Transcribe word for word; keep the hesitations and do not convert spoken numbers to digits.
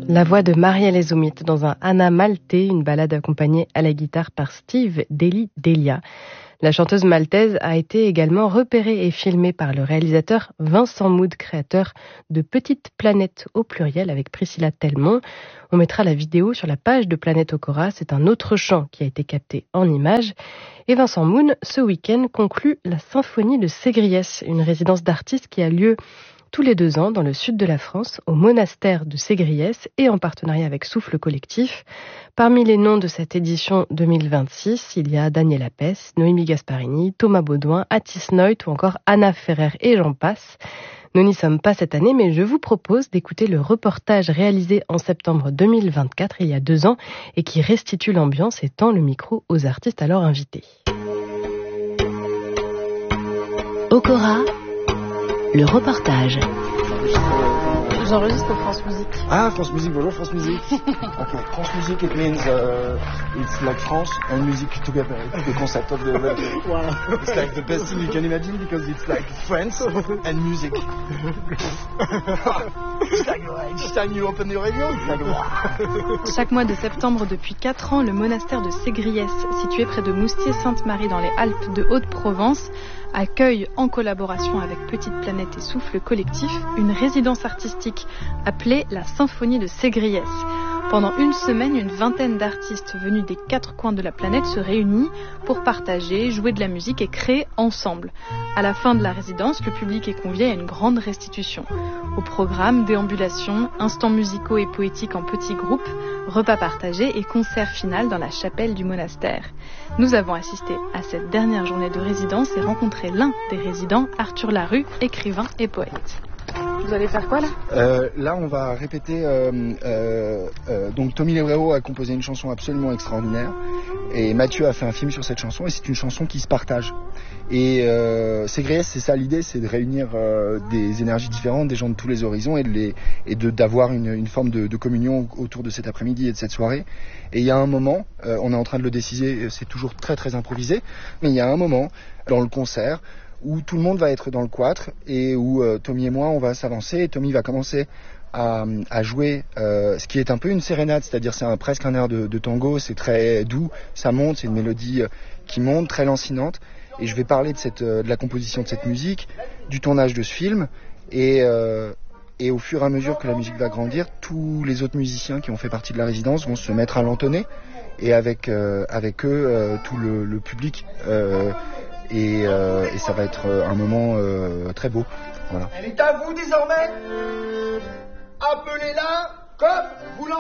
La voix de Marielle Ezumit dans un Anna Maltais, une ballade accompagnée à la guitare par Steve Deli Delia. La chanteuse maltaise a été également repérée et filmée par le réalisateur Vincent Mood, créateur de Petite Planète au pluriel avec Priscilla Telmont. On mettra la vidéo sur la page de Planète Okora. C'est un autre chant qui a été capté en images. Et Vincent Moon, ce week-end, conclut la Symphonie de Ségriès, une résidence d'artistes qui a lieu tous les deux ans dans le sud de la France, au monastère de Ségriès et en partenariat avec Souffle Collectif. Parmi les noms de cette édition deux mille vingt-six, il y a Daniel Apès, Noémie Gasparini, Thomas Baudouin, Atis Noit ou encore Anna Ferrer et j'en passe. Nous n'y sommes pas cette année, mais je vous propose d'écouter le reportage réalisé en septembre deux mille vingt-quatre, il y a deux ans, et qui restitue l'ambiance et tend le micro aux artistes alors invités. Okora, le reportage. J'enregistre pour France Musique. Ah, France Musique, bonjour France Musique. Okay, France Musique, it means uh, it's like France and music together. It's the concept of the radio. Wow. It's like the best thing you can imagine because it's like France and music. It's like each time you open the radio, it's like wow. Chaque mois de septembre depuis quatre ans, le monastère de Ségriès, situé près de Moustier-Sainte-Marie dans les Alpes de Haute-Provence, accueille, en collaboration avec Petite Planète et Souffle Collectif, une résidence artistique appelée la Symphonie de Ségriès. Pendant une semaine, une vingtaine d'artistes venus des quatre coins de la planète se réunissent pour partager, jouer de la musique et créer ensemble. À la fin de la résidence, le public est convié à une grande restitution. Au programme, déambulations, instants musicaux et poétiques en petits groupes, repas partagés et concert final dans la chapelle du monastère. Nous avons assisté à cette dernière journée de résidence et rencontré l'un des résidents, Arthur Larue, écrivain et poète. Vous allez faire quoi là euh, Là on va répéter, euh, euh, euh, donc Tommy Lebrero a composé une chanson absolument extraordinaire et Mathieu a fait un film sur cette chanson et c'est une chanson qui se partage. Et euh, Ségriès, c'est ça l'idée, c'est de réunir euh, des énergies différentes, des gens de tous les horizons et de les, et de, d'avoir une, une forme de, de communion autour de cet après-midi et de cette soirée. Et il y a un moment, euh, on est en train de le décider, c'est toujours très très improvisé, mais il y a un moment dans le concert où tout le monde va être dans le quatre et où euh, Tommy et moi on va s'avancer et Tommy va commencer à, à jouer euh, ce qui est un peu une sérénade, c'est-à-dire c'est un, presque un air de, de tango, c'est très doux, ça monte, c'est une mélodie euh, qui monte, très lancinante et je vais parler de, cette, euh, de la composition de cette musique, du tournage de ce film et, euh, et au fur et à mesure que la musique va grandir, tous les autres musiciens qui ont fait partie de la résidence vont se mettre à l'entonner et avec, euh, avec eux euh, tout le, le public euh, Et, euh, et ça va être un moment euh, très beau. Voilà. Elle est à vous désormais. Appelez-la comme vous l'entendez.